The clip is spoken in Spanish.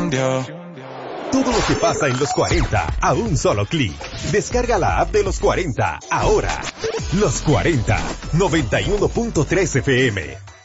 hundió. Todo lo que pasa en los 40 a un solo clic. Descarga la app de los 40 ahora. Los 40, 91.3 FM.